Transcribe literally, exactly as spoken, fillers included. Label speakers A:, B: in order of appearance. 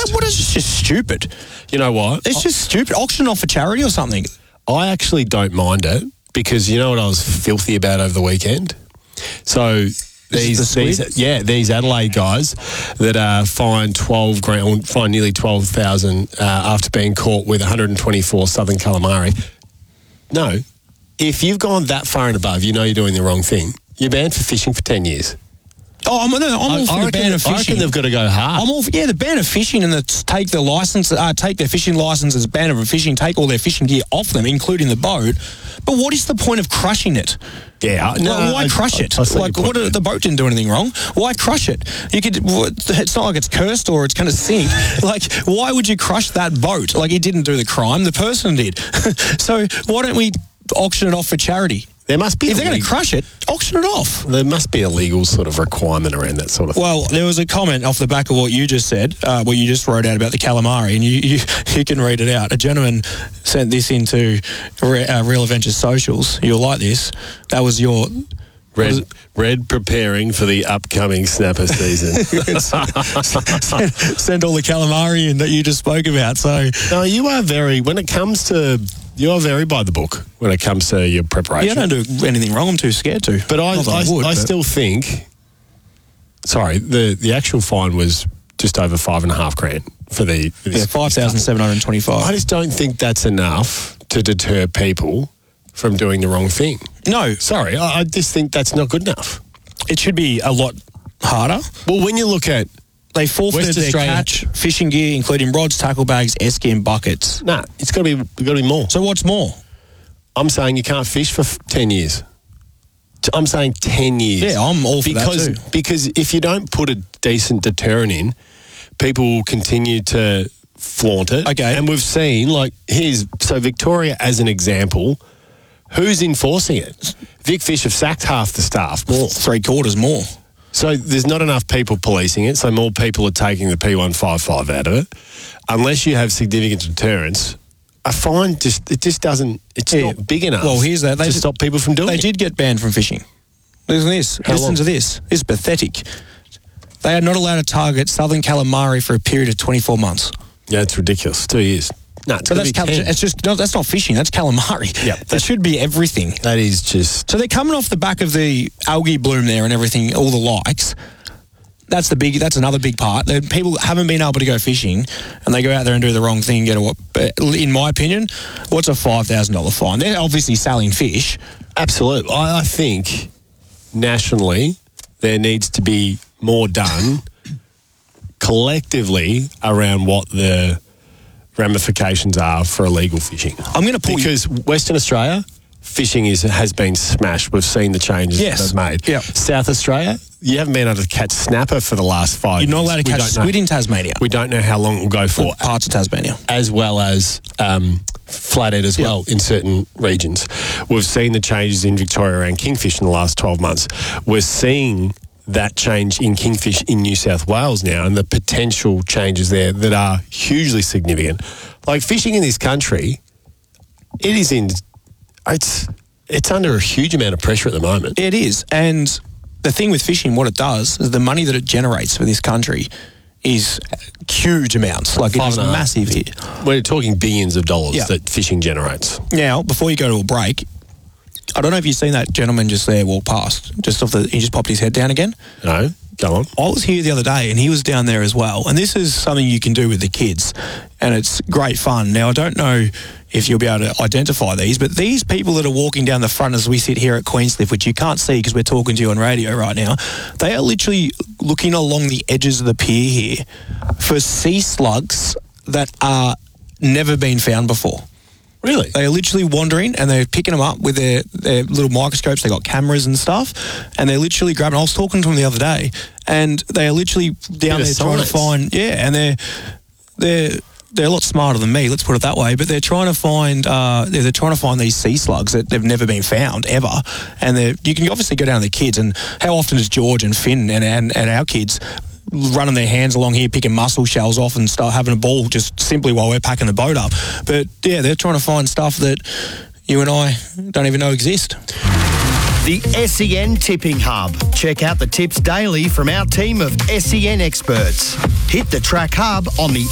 A: What, what is it's just stupid?
B: You know what?
A: It's just stupid. Auction off for charity or something.
B: I actually don't mind it because you know what I was filthy about over the weekend? So these,
A: the
B: these yeah, these Adelaide guys that are fined twelve grand, fined nearly twelve thousand uh, after being caught with one hundred twenty-four southern calamari. No, if you've gone that far and above, you know you're doing the wrong thing. You're banned for fishing for ten years.
A: Oh, I'm, no, I'm all
B: I,
A: for
B: I
A: the
B: reckon,
A: ban of
B: I
A: fishing.
B: reckon they've got to go hard.
A: I'm all for, yeah, the ban of fishing and the take their license, uh, take their fishing licenses, ban of fishing, take all their fishing gear off them, including the boat. But what is the point of crushing it?
B: Yeah,
A: Like,
B: no,
A: why
B: I,
A: crush
B: I,
A: it?
B: I, I
A: like, what? The boat didn't do anything wrong. Why crush it? You could. It's not like it's cursed or it's going to sink. Like, why would you crush that boat? Like, it didn't do the crime. The person did. So why don't we auction it off for charity?
B: There must be.
A: If they're going to crush it, auction it off.
B: There must be a legal sort of requirement around that sort of thing.
A: Well, there was a comment off the back of what you just said, uh, what you just wrote out about the calamari, and you, you, you can read it out. A gentleman sent this into Re, uh, Real Adventures socials. You'll like this. That was your...
B: Red, Red preparing for the upcoming snapper season.
A: send, send all the calamari in that you just spoke about. So
B: no, you are very, when it comes to, you are very by the book when it comes to your preparation.
A: Yeah, I don't do anything wrong. I'm too scared to.
B: But I,
A: Not that
B: I,
A: I, would,
B: I
A: but.
B: still think, sorry, the, the actual fine was just over five and a half grand for the... For this,
A: yeah, five thousand seven hundred twenty-five.
B: I just don't think that's enough to deter people from doing the wrong thing.
A: No.
B: Sorry, I, I just think that's not good enough.
A: It should be a lot harder.
B: Well, when you look at...
A: They forfeited
B: West
A: their
B: Australia-
A: catch, fishing gear, including rods, tackle bags, esky and buckets.
B: Nah, it's got to be got to be more.
A: So what's more?
B: I'm saying you can't fish for f- ten years. T- I'm saying ten years.
A: Yeah, I'm all for
B: because,
A: that too.
B: Because if you don't put a decent deterrent in, people will continue to flaunt it.
A: Okay.
B: And we've seen, like, here's, so Victoria as an example, who's enforcing it? Vic Fish have sacked half the staff, more.
A: Three quarters more.
B: So there's not enough people policing it, so more people are taking the P one fifty-five out of it. Unless you have significant deterrence, a fine just it just doesn't it's
A: Yeah.
B: not big enough.
A: Well, here's that. They
B: to
A: did-
B: stop people from doing
A: They
B: it.
A: did get banned from fishing. Listen to this.
B: How
A: Listen
B: long?
A: to this. It's pathetic. They are not allowed to target southern calamari for a period of twenty-four months.
B: Yeah, it's ridiculous. Two years. No, it's
A: So
B: gotta
A: that's
B: be
A: cal-
B: ten.
A: it's just no, that's not fishing. That's calamari.
B: Yeah,
A: that should be everything.
B: That is just
A: So they're coming off the back of the algae bloom there and everything, all the likes. That's the big. That's another big part. That people haven't been able to go fishing, and they go out there and do the wrong thing. Get a what? In my opinion, what's a five thousand dollar fine? They're obviously selling fish.
B: absolute. I, I think nationally there needs to be more done collectively around what the ramifications are for illegal fishing.
A: I'm going to pull
B: because Western Australia fishing is has been smashed. We've seen the changes
A: Yes.
B: that they've made.
A: Yeah.
B: South Australia, you haven't been able to catch snapper for the last five
A: You're not
B: years.
A: allowed to
B: We
A: catch
B: don't know.
A: squid in Tasmania.
B: We don't know how long it will go for,
A: Parts of Tasmania.
B: as well as um, flathead as well in certain regions. We've seen the changes in Victoria around kingfish in the last twelve months. We're seeing that change in kingfish in New South Wales now and the potential changes there that are hugely significant. Like fishing in this country, it is in, it's, it's under a huge amount of pressure at the moment.
A: It is. And the thing with fishing, what it does, is the money that it generates for this country is huge amounts. Like, it
B: Five
A: is
B: and a half.
A: massive.
B: We're talking billions of dollars
A: Yeah.
B: that fishing generates.
A: Now, before you go to a break, I don't know if you've seen that gentleman just there walk past. Just off the, he just popped his head down again.
B: No, go on.
A: I was here the other day and he was down there as well. And this is something you can do with the kids. And it's great fun. Now, I don't know if you'll be able to identify these, but these people that are walking down the front as we sit here at Queenscliff, which you can't see because we're talking to you on radio right now, they are literally looking along the edges of the pier here for sea slugs that are never been found before.
B: Really?
A: They are literally wandering and they're picking them up with their, their little microscopes. They got cameras and stuff, and they're literally grabbing. I was talking to them the other day, and they are literally down
B: Bit
A: there
B: of
A: trying to
B: science.
A: find. Yeah, and they're they're they're a lot smarter than me. Let's put it that way. But they're trying to find uh, they're, they're trying to find these sea slugs that they've never been found ever. And they're, you can obviously go down to the kids. And how often is George and Finn and and, and our kids running their hands along here, picking mussel shells off and start having a ball just simply while we're packing the boat up. But yeah, they're trying to find stuff that you and I don't even know exist.
C: The S E N Tipping Hub. Check out the tips daily from our team of S E N experts. Hit the Track Hub on the